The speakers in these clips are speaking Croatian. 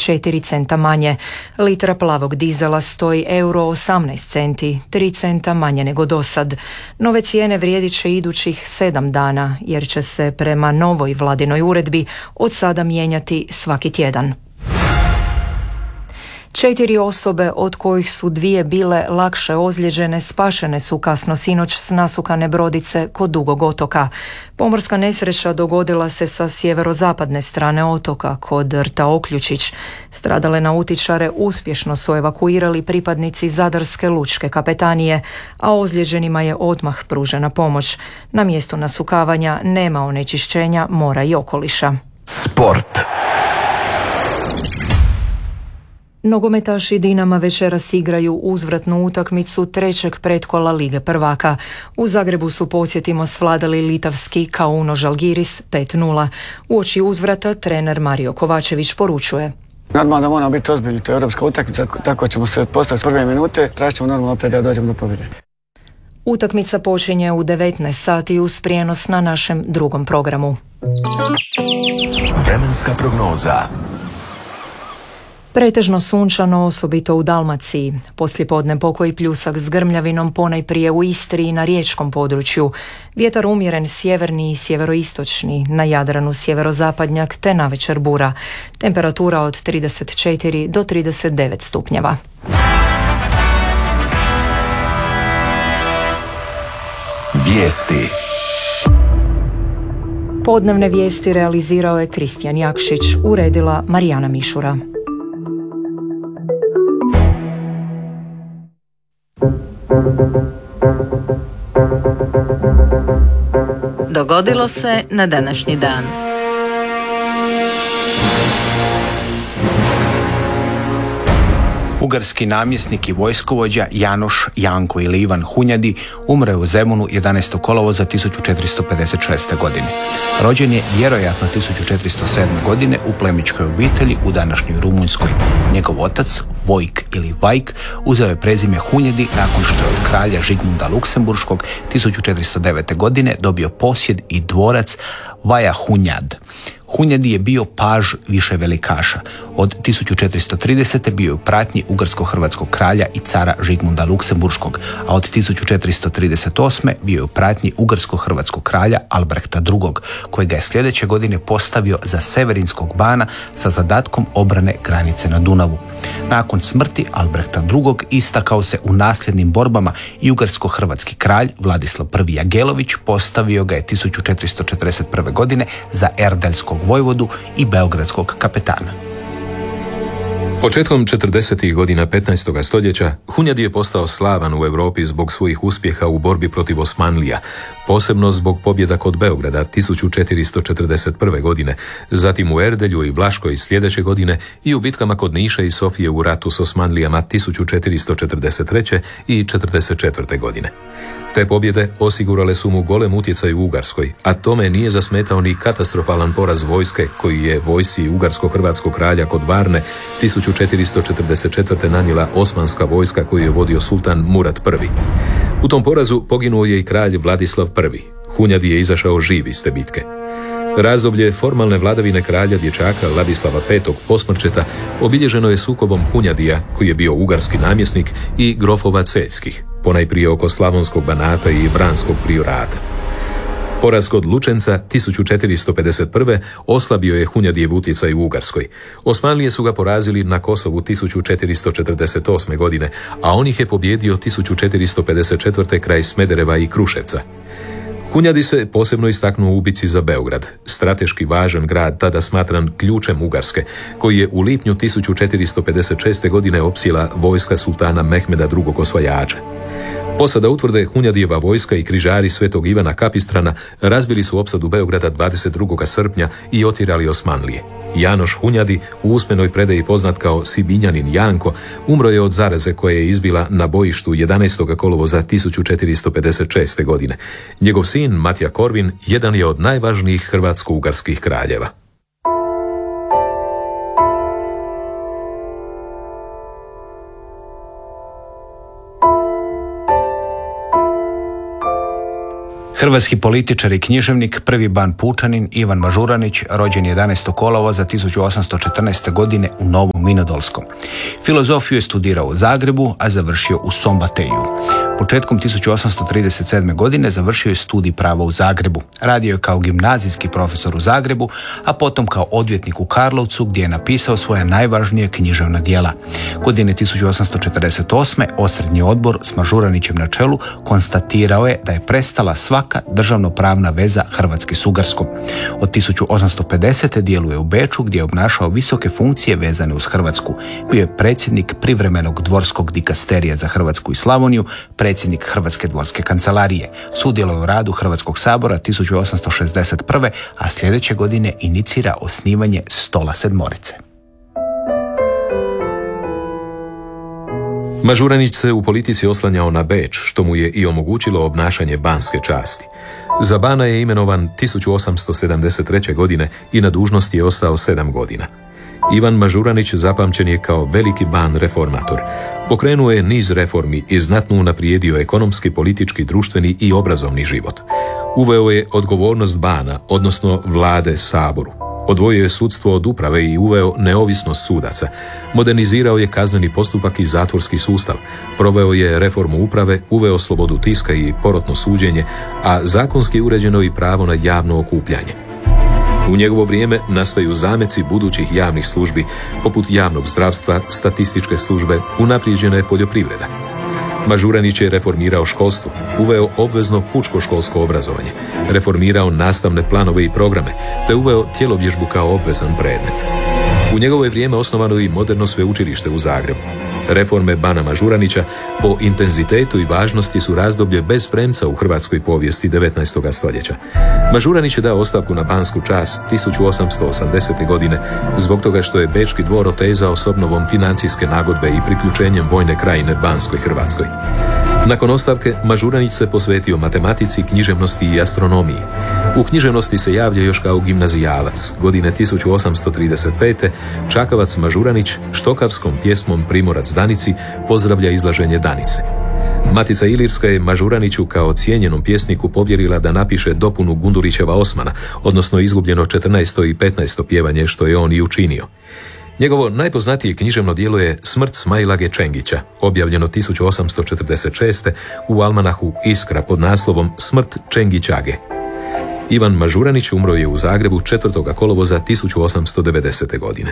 4 centa manje. Litra plavog dizela stoji €18 centi, 3 centa manje nego dosad. Nove cijene vrijedit će idućih 7 dana, jer će se prema novoj vladinoj uredbi od sada mijenjati svaki tjedan. 4 osobe, od kojih su 2 bile lakše ozlijeđene, spašene su kasno sinoć s nasukane brodice kod Dugog otoka. Pomorska nesreća dogodila se sa sjeverozapadne strane otoka, kod rta Oključić. Stradale nautičare uspješno su evakuirali pripadnici Zadarske lučke kapetanije, a ozlijeđenima je odmah pružena pomoć. Na mjestu nasukavanja nema onečišćenja mora i okoliša. Sport. Nogometaši Dinama večeras igraju uzvratnu utakmicu trećeg pretkola Lige prvaka. U Zagrebu su, podsjetimo, svladali litavski Kauno Žalgiris 5:0. Uoči uzvrata trener Mario Kovačević poručuje: Normalno da moramo biti ozbiljni, to je europska utakmica, tako ćemo se postaviti s prve minute, tražit ćemo normalno opet da dođemo do pobjede. Utakmica počinje u 19 sati uz prijenos na našem drugom programu. Vremenska prognoza. Pretežno sunčano, osobito u Dalmaciji. Poslijepodne pokoji pljusak s grmljavinom, ponajprije u Istri i na riječkom području. Vjetar umjeren sjeverni i sjeveroistočni, na Jadranu sjeverozapadnjak te navečer bura. Temperatura od 34 do 39 stupnjeva. Vijesti. Podnevne vijesti realizirao je Kristijan Jakšić, uredila Marijana Mišura. Dogodilo se na današnji dan. Ugarski namjesnik i vojskovođa Janoš Janko ili Ivan Hunjadi umro je u Zemunu 11. kolovoza 1456. godine. Rođen je vjerojatno 1407. godine u plemićkoj obitelji u današnjoj Rumunjskoj. Njegov otac, Vojk ili Vajk, uzeo je prezime Hunjadi nakon što je od kralja Žigmunda Luksemburškog 1409. godine dobio posjed i dvorac Vaja Hunjad. Hunjadi je bio paž više velikaša. Od 1430. bio je u pratnji ugarsko-hrvatskog kralja i cara Žigmunda Luksemburškog, a od 1438. bio je u pratnji ugarsko-hrvatskog kralja Albrehta II, kojega je sljedeće godine postavio za severinskog bana sa zadatkom obrane granice na Dunavu. Nakon smrti Albrehta II. Istakao se u nasljednim borbama i ugarsko-hrvatski kralj Vladislav I. Jagelović postavio ga je 1441. godine za erdeljskog vojvodu i beogradskog kapetana. Početkom 40. godina 15. stoljeća Hunjadi je postao slavan u Europi zbog svojih uspjeha u borbi protiv Osmanlija, posebno zbog pobjeda kod Beograda 1441. godine, zatim u Erdelju i Vlaškoj sljedeće godine i u bitkama kod Niša i Sofije u ratu s Osmanlijama 1443. i 44. godine. Te pobjede osigurale su mu golem utjecaj u Ugarskoj, a tome nije zasmetao ni katastrofalan poraz vojske koji je vojsci ugarsko-hrvatskog kralja kod Varne 1444. nanijela osmanska vojska koju je vodio sultan Murad I. U tom porazu poginuo je i kralj Vladislav I. Hunjadi je izašao živ iz te bitke. Razdoblje formalne vladavine kralja dječaka Ladislava V. Posmrčeta obilježeno je sukobom Hunjadija, koji je bio ugarski namjesnik, i grofova Celjskih, ponajprije oko Slavonskog Banata i Vranskog priorata. Poraz kod Lučenca 1451. oslabio je Hunjadijev utjecaj u Ugarskoj. Osmanlije su ga porazili na Kosovu 1448. godine, a on ih je pobjedio 1454. kraj Smedereva i Kruševca. Hunjadi se posebno istaknuo u bici za Beograd, strateški važan grad tada smatran ključem Ugarske, koji je u lipnju 1456. godine opsjela vojska sultana Mehmeda II. Osvajača. Posada utvrde Hunjadijeva vojska i križari Svetog Ivana Kapistrana razbili su opsadu Beograda 22. srpnja i otjerali Osmanlije. Janoš Hunjadi, u usmenoj predaji poznat kao Sibinjanin Janko, umro je od zaraze koja je izbila na bojištu 11. kolovoza 1456. godine. Njegov sin, Matija Korvin, jedan je od najvažnijih hrvatsko-ugarskih kraljeva. Hrvatski političar i književnik, prvi ban pučanin Ivan Mažuranić, rođen 11. kolovoza 1814. godine u Novom Vinodolskom. Filozofiju je studirao u Zagrebu, a završio u Sombateju. Početkom 1837. godine završio je studij prava u Zagrebu. Radio je kao gimnazijski profesor u Zagrebu, a potom kao odvjetnik u Karlovcu, gdje je napisao svoja najvažnija književna djela. Godine 1848. Osrednji odbor s Mažuranićem na čelu konstatirao je da je prestala svaka državnopravna veza Hrvatske s Ugarskom. Od 1850. djeluje u Beču, gdje je obnašao visoke funkcije vezane uz Hrvatsku. Bio je predsjednik privremenog dvorskog dikasterija za Hrvatsku i Slavoniju, predsjednik Hrvatske dvorske kancelarije. Sudjeluje u radu Hrvatskog sabora 1861. a sljedeće godine inicira osnivanje Stola sedmorice. Mažuranić se u politici oslanjao na Beč, što mu je i omogućilo obnašanje banske časti. Za bana je imenovan 1873. godine i na dužnosti je ostao 7 godina. Ivan Mažuranić zapamćen je kao veliki ban reformator. Pokrenuo je niz reformi i znatno unaprijedio ekonomski, politički, društveni i obrazovni život. Uveo je odgovornost bana, odnosno vlade Saboru. Odvojio je sudstvo od uprave i uveo neovisnost sudaca. Modernizirao je kazneni postupak i zatvorski sustav. Proveo je reformu uprave, uveo slobodu tiska i porotno suđenje, a zakonski uređeno i pravo na javno okupljanje. U njegovo vrijeme nastaju zameci budućih javnih službi, poput javnog zdravstva, statističke službe, unaprijeđena je poljoprivreda. Mažuranić je reformirao školstvo, uveo obvezno pučko-školsko obrazovanje, reformirao nastavne planove i programe, te uveo tjelovježbu kao obvezan predmet. U njegovo je vrijeme osnovano i moderno sveučilište u Zagrebu. Reforme bana Mažuranića po intenzitetu i važnosti su razdoblje bez premca u hrvatskoj povijesti 19. stoljeća. Mažuranić je dao ostavku na bansku čast 1880. godine zbog toga što je Bečki dvor otezao s obnovom financijske nagodbe i priključenjem vojne krajine Banskoj Hrvatskoj. Nakon ostavke, Mažuranić se posvetio matematici, književnosti i astronomiji. U književnosti se javlja još kao gimnazijalac. Godine 1835. Čakavac Mažuranić štokavskom pjesmom Primorac Danici pozdravlja izlaženje Danice. Matica Ilirska je Mažuraniću kao cijenjenom pjesniku povjerila da napiše dopunu Gundurićeva Osmana, odnosno izgubljeno 14. i 15. pjevanje, što je on i učinio. Njegovo najpoznatije književno djelo je Smrt Smajlage Čengića, objavljeno 1846. u almanahu Iskra pod naslovom Smrt Čengićage. Ivan Mažuranić umro je u Zagrebu 4. kolovoza 1890. godine.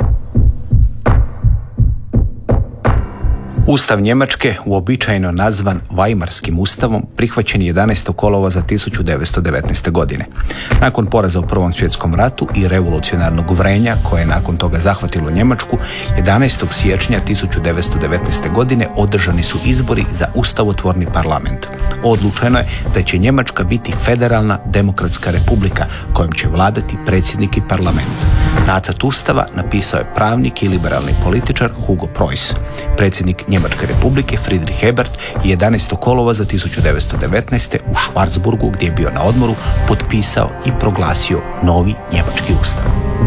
Ustav Njemačke, uobičajeno nazvan Vajmarskim ustavom, prihvaćen je 11. kolovoza 1919. godine. Nakon poraza u Prvom svjetskom ratu i revolucionarnog vrenja, koje je nakon toga zahvatilo Njemačku, 11. siječnja 1919. godine održani su izbori za ustavotvorni parlament. Odlučeno je da će Njemačka biti federalna demokratska republika, kojom će vladati predsjednik i parlament. Nacrt ustava napisao je pravnik i liberalni političar Hugo Preuss. Predsjednik Njemačke republike Friedrich Ebert je 11. kolovoza 1919. u Schwarzburgu, gdje je bio na odmoru, potpisao i proglasio novi njemački ustav.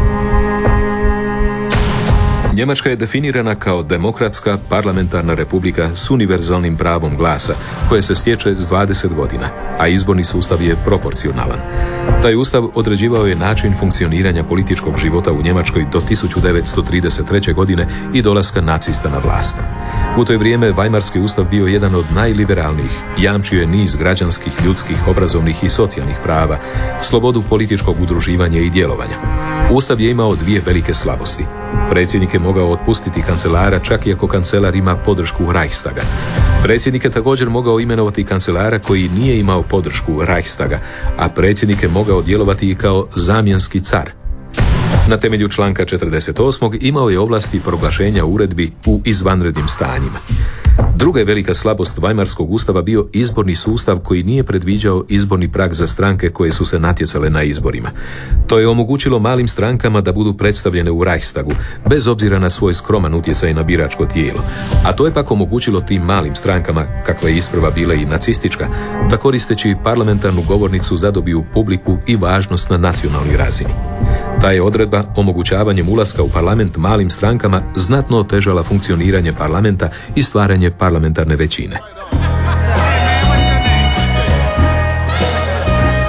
Njemačka je definirana kao demokratska parlamentarna republika s univerzalnim pravom glasa, koje se stječe s 20 godina, a izborni sustav je proporcionalan. Taj ustav određivao je način funkcioniranja političkog života u Njemačkoj do 1933. godine i dolaska nacista na vlast. U to je vrijeme Vajmarski ustav bio jedan od najliberalnijih, jamčio je niz građanskih, ljudskih, obrazovnih i socijalnih prava, slobodu političkog udruživanja i djelovanja. Ustav je imao dvije velike slabosti. Predsjednik je mogao otpustiti kancelara čak i ako kancelar ima podršku Reichstaga. Predsjednik je također mogao imenovati kancelara koji nije imao podršku Reichstaga, a predsjednik je mogao djelovati i kao zamjenski car. Na temelju članka 48. imao je ovlasti proglašenja uredbi u izvanrednim stanjima. Druga je velika slabost Vajmarskog ustava bio izborni sustav koji nije predviđao izborni prag za stranke koje su se natjecale na izborima. To je omogućilo malim strankama da budu predstavljene u Reichstagu, bez obzira na svoj skroman utjecaj na biračko tijelo. A to je pak omogućilo tim malim strankama, kakva je isprva bila i nacistička, da koristeći parlamentarnu govornicu zadobiju publiku i važnost na nacionalnoj razini. Ta je odredba omogućavanjem ulaska u parlament malim strankama znatno otežala funkcioniranje parlamenta i stvaranje parlamentarne većine.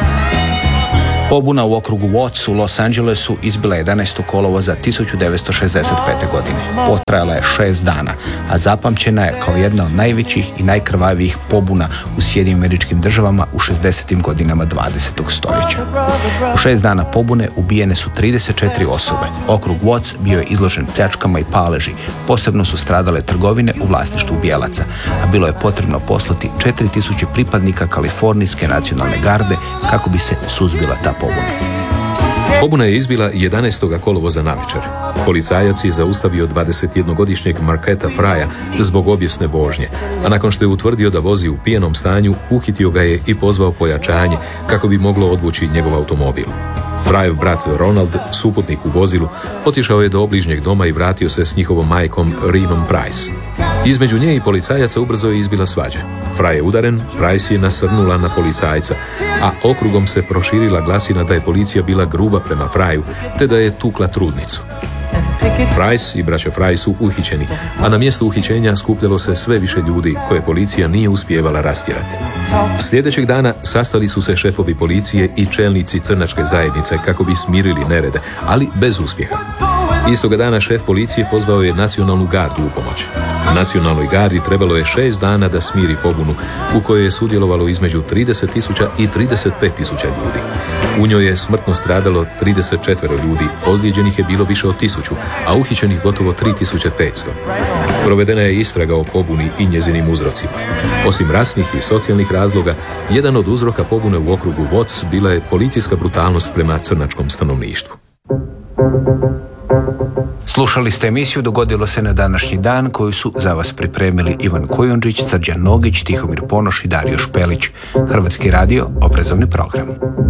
Pobuna u okrugu Watts u Los Angelesu izbila 11. kolovoza 1965. godine. Potrajala je 6 dana, a zapamćena je kao jedna od najvećih i najkrvavijih pobuna u Sjedinjenim Američkim Državama u 60. godinama 20. stoljeća. U 6 dana pobune ubijene su 34 osobe. Okrug Watts bio je izložen pljačkama i paleži. Posebno su stradale trgovine u vlasništvu bijelaca, a bilo je potrebno poslati 4000 pripadnika Kalifornijske nacionalne garde kako bi se suzbila ta pobuna. Pobuna je izbila 11. kolovoza navečer. Policajac je zaustavio 21-godišnjeg Marquetta Frya zbog obijesne vožnje, a nakon što je utvrdio da vozi u pijanom stanju, uhitio ga je i pozvao pojačanje kako bi moglo odvući njegov automobil. Fryev brat Ronald, suputnik u vozilu, otišao je do obližnjeg doma i vratio se s njihovom majkom Rinom Price. Između nje i policajaca ubrzo je izbila svađa. Fry je udaren, Price je nasrnula na policajca, a okrugom se proširila glasina da je policija bila gruba prema Fryu, te da je tukla trudnicu. Price i braća Fry su uhićeni, a na mjestu uhićenja skupljalo se sve više ljudi koje policija nije uspijevala rastjerati. Sljedećeg dana sastali su se šefovi policije i čelnici crnačke zajednice kako bi smirili nerede, ali bez uspjeha. Istoga dana šef policije pozvao je nacionalnu gardu u pomoć. Nacionalnoj gardi trebalo je 6 dana da smiri pobunu, u kojoj je sudjelovalo između 30.000 i 35.000 ljudi. U njoj je smrtno stradalo 34 ljudi, ozlijeđenih je bilo više od 1000, a uhićenih gotovo 3500. Provedena je istraga o pobuni i njezinim uzrocima. Osim rasnih i socijalnih razloga, jedan od uzroka pobune u okrugu Watts bila je policijska brutalnost prema crnačkom stanovništvu. Slušali ste emisiju Dogodilo se na današnji dan, koju su za vas pripremili Ivan Kujundžić, Srđan Nogić, Tihomir Ponoš i Dario Špelić. Hrvatski radio, obrazovni program.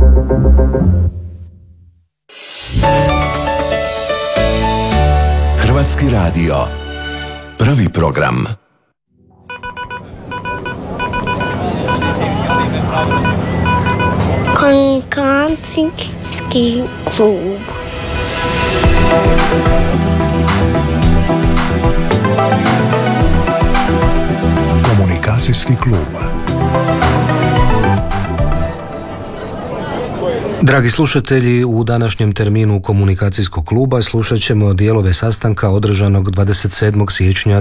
Hrvatski radio, prvi program. Komunikacijski klub. Komunikacijski klub. Dragi slušatelji, u današnjem terminu Komunikacijskog kluba slušat ćemo dijelove sastanka održanog 27. siječnja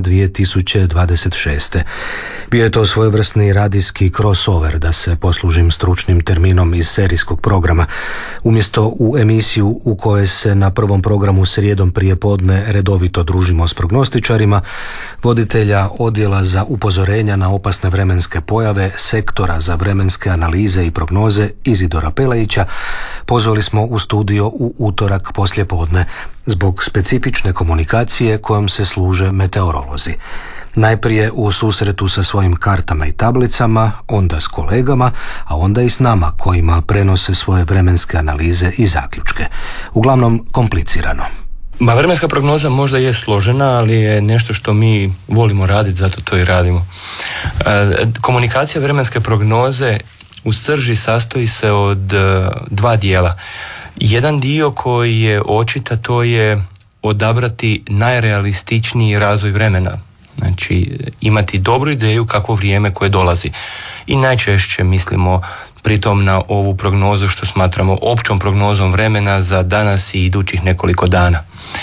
2026. Bio je to svojevrsni radijski crossover, da se poslužim stručnim terminom iz serijskog programa. Umjesto u emisiju u kojoj se na prvom programu srijedom prije podne redovito družimo s prognostičarima, voditelja odjela za upozorenja na opasne vremenske pojave sektora za vremenske analize i prognoze Izidora Pelajića, pozvali smo u studio u utorak poslijepodne zbog specifične komunikacije kojom se služe meteorolozi. Najprije u susretu sa svojim kartama i tablicama, onda s kolegama, a onda i s nama kojima prenose svoje vremenske analize i zaključke. Uglavnom komplicirano. Vremenska prognoza možda je složena, ali je nešto što mi volimo raditi, zato to i radimo. Komunikacija vremenske prognoze u srži sastoji se od dva dijela. Jedan dio koji je očita, to je odabrati najrealističniji razvoj vremena. Znači, imati dobru ideju kakvo vrijeme koje dolazi. I najčešće mislimo pritom na ovu prognozu što smatramo općom prognozom vremena za danas i idućih nekoliko dana.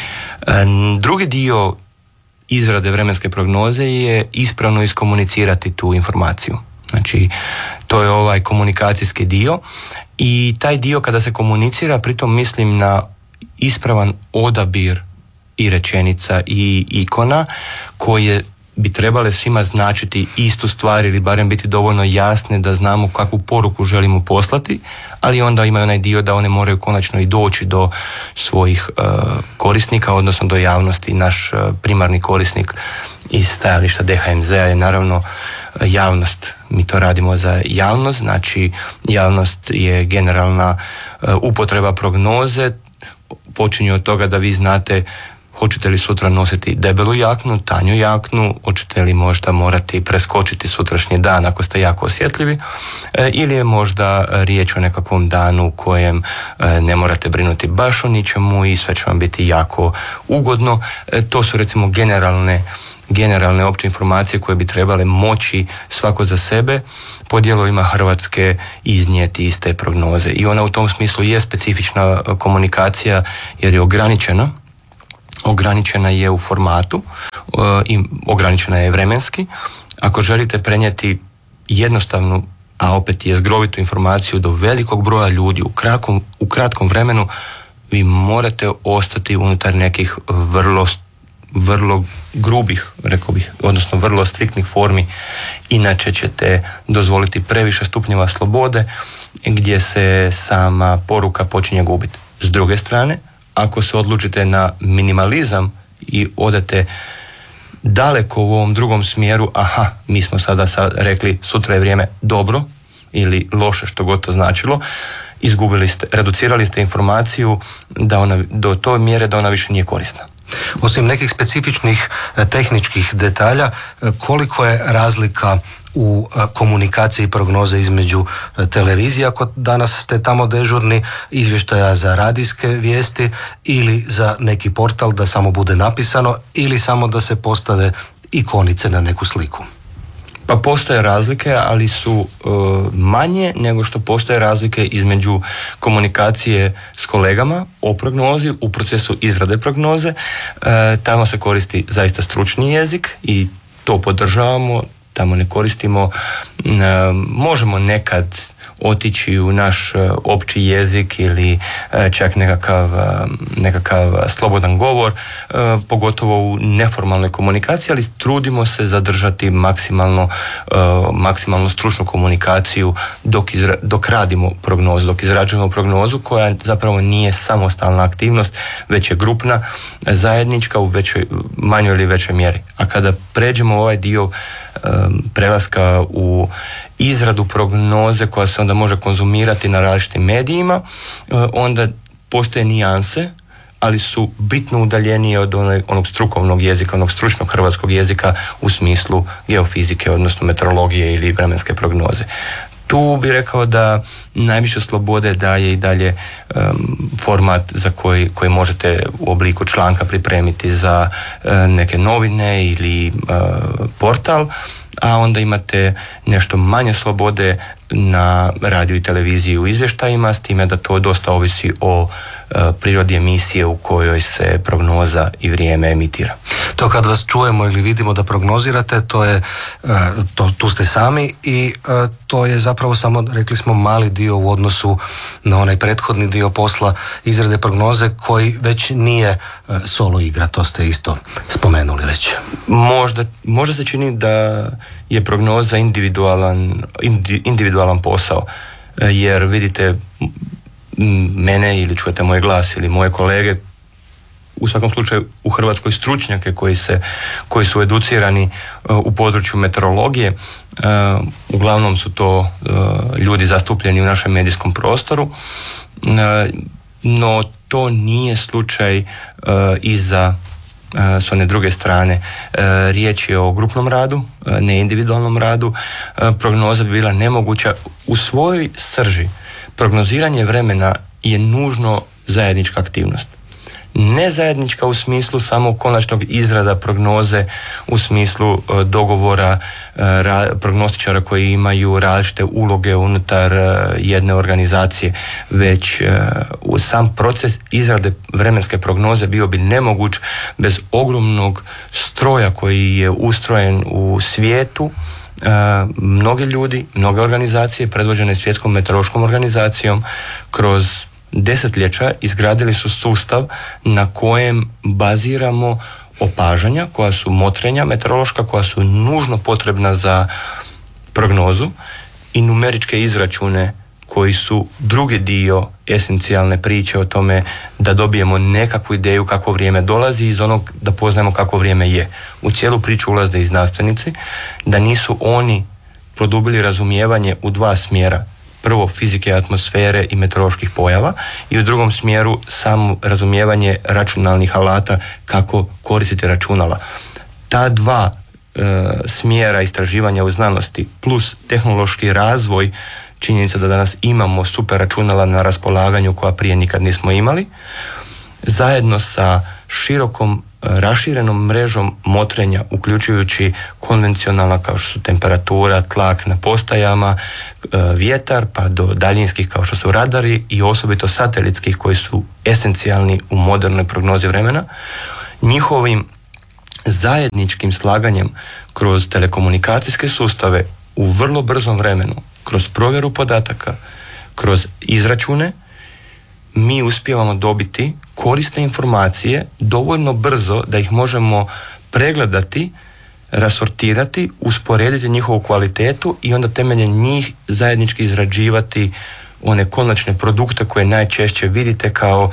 Drugi dio izrade vremenske prognoze je ispravno iskomunicirati tu informaciju. Znači, to je ovaj komunikacijski dio i taj dio kada se komunicira, pritom mislim na ispravan odabir i rečenica i ikona koje bi trebale svima značiti istu stvar ili barem biti dovoljno jasne da znamo kakvu poruku želimo poslati, ali onda ima onaj dio da one moraju konačno i doći do svojih korisnika, odnosno do javnosti. Naš primarni korisnik iz stajališta DHMZ-a je naravno javnost. Mi to radimo za javnost, znači javnost je generalna upotreba prognoze, počinje od toga da vi znate hoćete li sutra nositi debelu jaknu, tanju jaknu, hoćete li možda morati preskočiti sutrašnji dan ako ste jako osjetljivi, ili je možda riječ o nekakvom danu u kojem ne morate brinuti baš o ničemu i sve će vam biti jako ugodno. To su recimo generalne opće informacije koje bi trebale moći svako za sebe po dijelovima Hrvatske iznijeti iz te prognoze. I ona u tom smislu je specifična komunikacija jer je ograničena je u formatu i ograničena je vremenski. Ako želite prenijeti jednostavnu, a opet je zgrovitu informaciju do velikog broja ljudi u kratkom vremenu, vi morate ostati unutar nekih vrlo grubih, rekao bih, odnosno vrlo striktnih formi, inače ćete dozvoliti previše stupnjeva slobode gdje se sama poruka počinje gubiti. S druge strane, ako se odlučite na minimalizam i odete daleko u ovom drugom smjeru, mi smo sada rekli sutra je vrijeme dobro ili loše, što god to značilo, reducirali ste informaciju do toj mjere da ona više nije korisna. Osim nekih specifičnih tehničkih detalja, koliko je razlika u komunikaciji prognoze između televizije, ako danas ste tamo dežurni, izvještaja za radijske vijesti ili za neki portal da samo bude napisano ili samo da se postave ikonice na neku sliku? Pa postoje razlike, ali su manje nego što postoje razlike između komunikacije s kolegama o prognozi u procesu izrade prognoze. Tamo se koristi zaista stručni jezik i to podržavamo. Tamo ne koristimo, možemo nekad otići u naš opći jezik ili čak nekakav slobodan govor, pogotovo u neformalnoj komunikaciji, ali trudimo se zadržati maksimalno stručnu komunikaciju dok radimo prognozu, dok izrađujemo prognozu koja zapravo nije samostalna aktivnost, već je grupna, zajednička u manjoj ili većoj mjeri. A kada pređemo ovaj dio prelaska u izradu prognoze koja se onda može konzumirati na različitim medijima, onda postoje nijanse, ali su bitno udaljenije od onog strukovnog jezika, onog stručnog hrvatskog jezika u smislu geofizike, odnosno meteorologije ili vremenske prognoze. Tu bih rekao da najviše slobode daje i dalje format za koji možete u obliku članka pripremiti za neke novine ili portal, a onda imate nešto manje slobode na radiju i televiziji u izvještajima, s time da to dosta ovisi o prirodi emisije u kojoj se prognoza i vrijeme emitira. To kad vas čujemo ili vidimo da prognozirate, tu ste sami i to je zapravo samo, rekli smo, mali dio u odnosu na onaj prethodni dio posla izrade prognoze koji već nije solo igra, to ste isto spomenuli već. Možda se čini da je prognoza individualan posao, jer vidite mene ili čujete moj glas ili moje kolege, u svakom slučaju u Hrvatskoj stručnjake koji su educirani u području meteorologije. Uglavnom su to ljudi zastupljeni u našem medijskom prostoru, no to nije slučaj s one druge strane. Riječ je o grupnom radu, ne individualnom radu. Prognoza bi bila nemoguća u svojoj srži. Prognoziranje vremena je nužno zajednička aktivnost. Ne zajednička u smislu samo konačnog izrada prognoze, u smislu dogovora prognostičara koji imaju različite uloge unutar jedne organizacije, već sam proces izrade vremenske prognoze bio bi nemoguć bez ogromnog stroja koji je ustrojen u svijetu. Mnogi ljudi, mnoge organizacije predvođene Svjetskom meteorološkom organizacijom kroz desetljeća izgradili su sustav na kojem baziramo opažanja koja su motrenja meteorološka, koja su nužno potrebna za prognozu, i numeričke izračune koji su drugi dio esencijalne priče o tome da dobijemo nekakvu ideju kako vrijeme dolazi iz onog da poznajemo kako vrijeme je. U cijelu priču ulaze i znanstvenici, da nisu oni produbili razumijevanje u dva smjera, prvo fizike atmosfere i meteoroloških pojava i u drugom smjeru samo razumijevanje računalnih alata kako koristiti računala. Ta dva smjera istraživanja u znanosti plus tehnološki razvoj, činjenica da danas imamo super računala na raspolaganju koja prije nikad nismo imali, zajedno sa širokom raširenom mrežom motrenja, uključujući konvencionalna kao što su temperatura, tlak na postajama, vjetar, pa do daljinskih kao što su radari i osobito satelitskih koji su esencijalni u modernoj prognozi vremena, njihovim zajedničkim slaganjem kroz telekomunikacijske sustave u vrlo brzom vremenu, kroz provjeru podataka, kroz izračune, mi uspijevamo dobiti korisne informacije dovoljno brzo da ih možemo pregledati, rasortirati, usporediti njihovu kvalitetu i onda temeljem njih zajednički izrađivati one konačne produkte koje najčešće vidite kao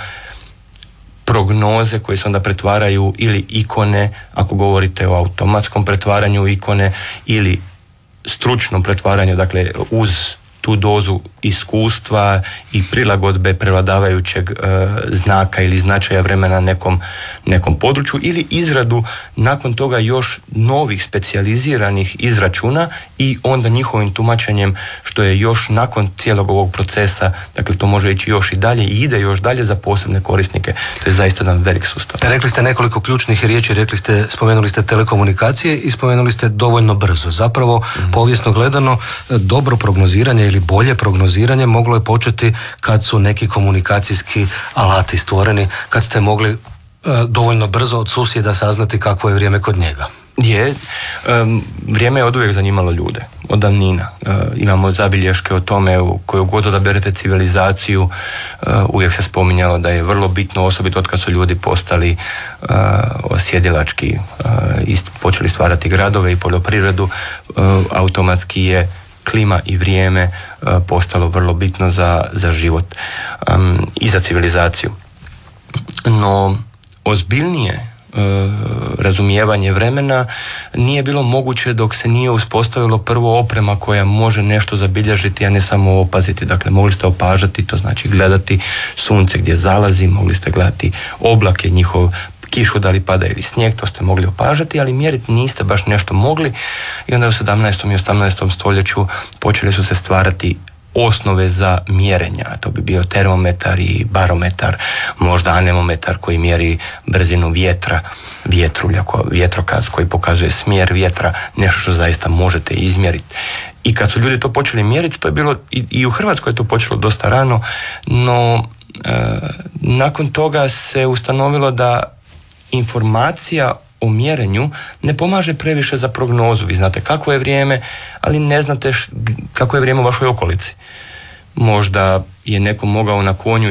prognoze koje se onda pretvaraju ili ikone, ako govorite o automatskom pretvaranju ikone ili stručnom pretvaranju, dakle uz tu dozu iskustva i prilagodbe prevladavajućeg znaka ili značaja vremena nekom području ili izradu nakon toga još novih specijaliziranih izračuna i onda njihovim tumačenjem što je još nakon cijelog ovog procesa, dakle to može ići još i dalje i ide još dalje za posebne korisnike. To je zaista jedan velik sustav. Rekli ste nekoliko ključnih riječi, spomenuli ste telekomunikacije i spomenuli ste dovoljno brzo. Zapravo, povijesno gledano, dobro prognoziranje ili bolje prognoziranje moglo je početi kad su neki komunikacijski alati stvoreni, kad ste mogli dovoljno brzo od susjeda saznati kakvo je vrijeme kod njega. Vrijeme je oduvijek zanimalo ljude, od davnina. Imamo zabilješke o tome u koju god odaberete civilizaciju, uvijek se spominjalo da je vrlo bitno, osobito od kad su ljudi postali osjedilački, počeli stvarati gradove i poljoprivredu, automatski je klima i vrijeme postalo vrlo bitno za život i za civilizaciju. No, ozbiljnije razumijevanje vremena nije bilo moguće dok se nije uspostavilo prvo oprema koja može nešto zabilježiti, a ne samo opaziti. Dakle, mogli ste opažati, to znači gledati sunce gdje zalazi, mogli ste gledati oblake, njihov kišu da li pada ili snijeg, to ste mogli opažati, ali mjeriti niste baš nešto mogli i onda u 17. i 18. stoljeću počeli su se stvarati osnove za mjerenja. To bi bio termometar i barometar, možda anemometar koji mjeri brzinu vjetra, vjetrulja, vjetrokaz koji pokazuje smjer vjetra, nešto što zaista možete izmjeriti. I kad su ljudi to počeli mjeriti, to je bilo i u Hrvatskoj je to počelo dosta rano, no nakon toga se ustanovilo da informacija o mjerenju ne pomaže previše za prognozu. Vi znate kako je vrijeme, ali ne znate kako je vrijeme u vašoj okolici. Možda je neko mogao na konju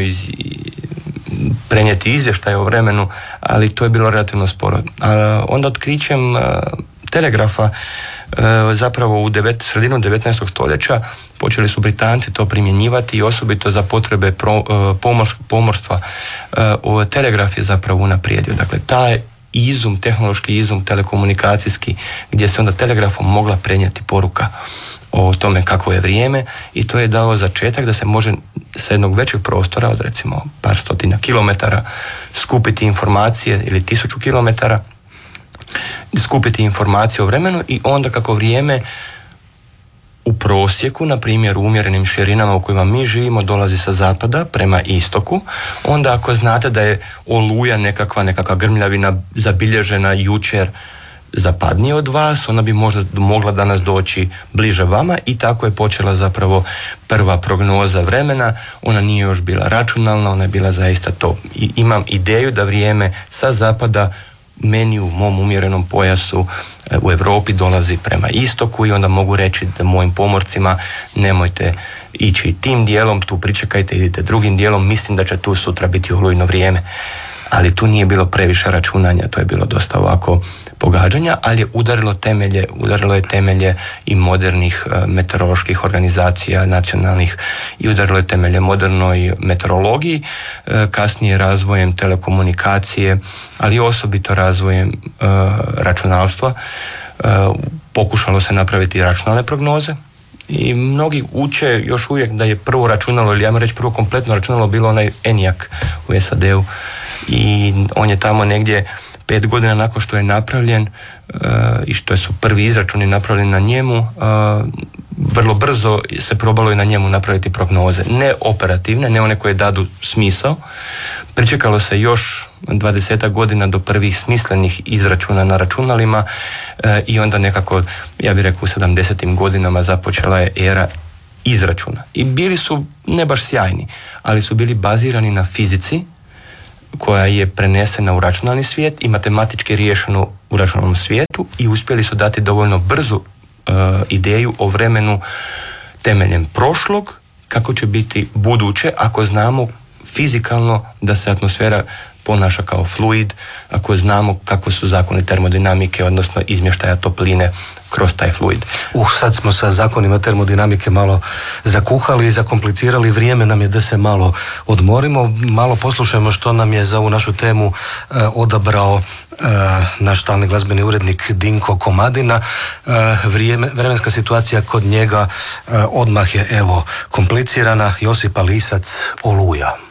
prenijeti izvještaj o vremenu, ali to je bilo relativno sporo. Onda otkrićem telegrafa zapravo u sredinu 19. stoljeća počeli su Britanci to primjenjivati i osobito za potrebe pomorstva. Telegraf je zapravo unaprijedio. Dakle, taj tehnološki izum telekomunikacijski, gdje se onda telegrafom mogla prenijeti poruka o tome kako je vrijeme i to je dao začetak da se može sa jednog većeg prostora od recimo par stotina kilometara skupiti informacije ili 1000 kilometara, skupiti informacije o vremenu i onda kako vrijeme u prosjeku, na primjer u umjerenim širinama u kojima mi živimo, dolazi sa zapada prema istoku, onda ako znate da je oluja nekakva grmljavina zabilježena jučer zapadnije od vas, ona bi možda mogla danas doći bliže vama i tako je počela zapravo prva prognoza vremena. Ona nije još bila računalna, ona je bila zaista to. I imam ideju da vrijeme sa zapada meni u mom umjerenom pojasu u Europi dolazi prema istoku i onda mogu reći da mojim pomorcima nemojte ići tim dijelom, tu pričekajte, idite drugim dijelom, mislim da će tu sutra biti olujno vrijeme. Ali tu nije bilo previše računanja, to je bilo dosta ovako pogađanja, ali je udarilo je temelje i modernih meteoroloških organizacija nacionalnih i udarilo je temelje modernoj meteorologiji, kasnije razvojem telekomunikacije, ali osobito razvojem računalstva. Pokušalo se napraviti računalne prognoze I mnogi uče još uvijek da je prvo računalo, ili ajmo reći prvo kompletno računalo bilo onaj ENIAC u SAD-u. I on je tamo negdje 5 godina nakon što je napravljen i što su prvi izračuni napravljeni na njemu, vrlo brzo se probalo i na njemu napraviti prognoze. Ne operativne, ne one koje dadu smisao. Pričekalo se još 20 godina do prvih smislenih izračuna na računalima i onda nekako, ja bih rekao, u 70. godinama započela je era izračuna. I bili su ne baš sjajni, ali su bili bazirani na fizici koja je prenesena u računalni svijet i matematički riješenu u računalnom svijetu i uspjeli su dati dovoljno brzu ideju o vremenu temeljem prošlog, kako će biti buduće ako znamo fizikalno da se atmosfera ponaša kao fluid, ako znamo kako su zakoni termodinamike, odnosno izmještaja topline kroz taj fluid. Sad smo sa zakonima termodinamike malo zakuhali i zakomplicirali, vrijeme nam je da se malo odmorimo, malo poslušajmo što nam je za ovu našu temu odabrao naš stalni glazbeni urednik Dinko Komadina. Vremenska situacija kod njega odmah je evo komplicirana. Josipa Lisac, Oluja.